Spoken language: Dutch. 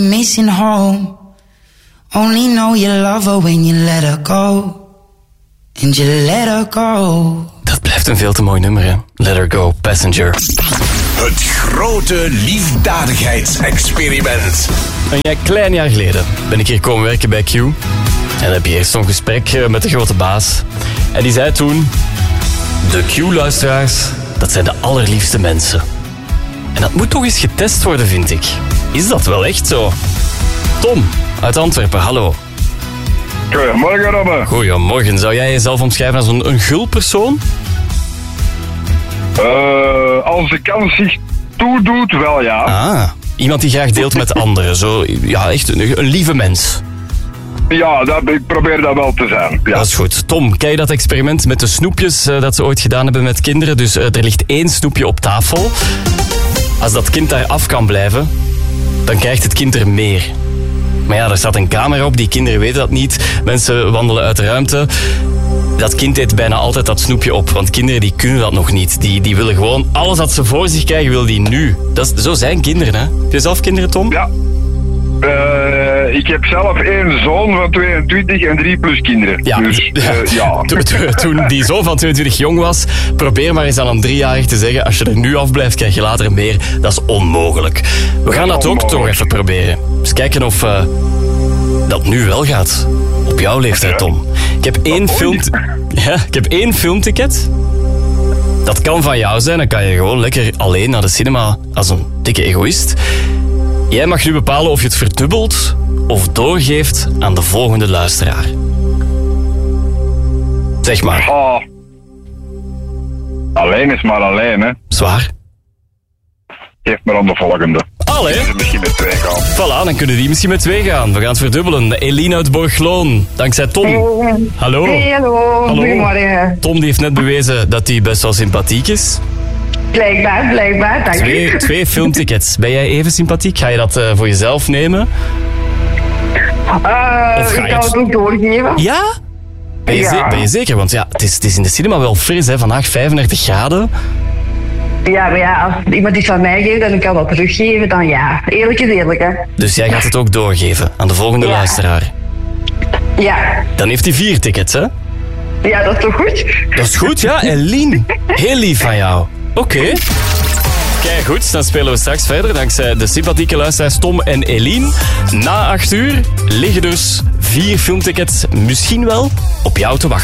Missing home. Only know you love her when you let her go. And you let her go. Dat blijft een veel te mooi nummer, hè? Let Her Go, Passenger. Het grote liefdadigheidsexperiment. Een klein jaar geleden ben ik hier komen werken bij Q. En dan heb je eerst zo'n gesprek met de grote baas. En die zei toen... De Q-luisteraars, dat zijn de allerliefste mensen. En dat moet toch eens getest worden, vind ik. Is dat wel echt zo? Tom, uit Antwerpen, hallo. Goedemorgen, Robbe. Goedemorgen. Zou jij jezelf omschrijven als een gul persoon? Als de kans zich toedoet, wel ja. Ah, iemand die graag deelt met anderen. Zo, ja, echt een lieve mens. Ja, ik probeer dat wel te zijn. Ja. Dat is goed. Tom, ken je dat experiment met de snoepjes dat ze ooit gedaan hebben met kinderen? Dus er ligt 1 snoepje op tafel. Als dat kind daar af kan blijven, dan krijgt het kind er meer. Maar ja, er staat een camera op, die kinderen weten dat niet. Mensen wandelen uit de ruimte. Dat kind eet bijna altijd dat snoepje op, want kinderen die kunnen dat nog niet. Die willen gewoon alles wat ze voor zich krijgen, wil die nu. Zo zijn kinderen, hè? Heb je zelf kinderen, Tom? Ja. Ik heb zelf 1 zoon van 22 en 3 plus kinderen. Ja, dus, ja. Toen die zoon van 22 jong was, probeer maar eens aan een 3-jarige te zeggen, als je er nu afblijft, krijg je later meer. Dat is onmogelijk. We gaan dat ook toch even proberen. Eens kijken of dat nu wel gaat. Op jouw leeftijd, Tom. Ik heb 1 filmticket. Dat kan van jou zijn, dan kan je gewoon lekker alleen naar de cinema als een dikke egoïst. Jij mag nu bepalen of je het verdubbelt of doorgeeft aan de volgende luisteraar. Zeg maar. Oh. Alleen is maar alleen, hè. Zwaar. Geef maar aan de volgende. Allee. Kunnen ze misschien met 2 gaan. Voilà, dan kunnen die misschien met 2 gaan. We gaan het verdubbelen. Eline uit Borgloon. Dankzij Tom. Hallo. Hey, hallo. Goedemorgen. Tom die heeft net bewezen dat hij best wel sympathiek is. Blijkbaar, dank u. 2 filmtickets. Ben jij even sympathiek? Ga je dat voor jezelf nemen? Ik kan het ook doorgeven. Ja? Ben je zeker? Want ja, het is in de cinema wel fris, hè? Vandaag 35 graden. Ja, maar ja, als iemand iets van mij geeft en ik kan dat teruggeven, dan ja. Eerlijk is eerlijk, hè. Dus jij gaat het ook doorgeven aan de volgende luisteraar. Ja. Dan heeft hij 4 tickets, hè? Ja, dat is toch goed? Dat is goed, ja. Eline, heel lief van jou. Oké. Kijk goed, dan spelen we straks verder. Dankzij de sympathieke luisteraars Tom en Eline. Na 8 uur liggen dus 4 filmtickets misschien wel op jou te wachten.